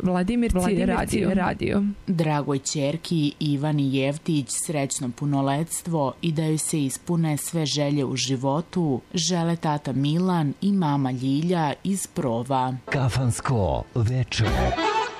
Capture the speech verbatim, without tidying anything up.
Vladimirci, Vladimirci radio. radio. Dragoj ćerki Ivani Jevtić srećno punoletstvo i da joj se ispune sve želje u životu žele tata Milan i mama Ljilja iz Prova. Kafansko večer.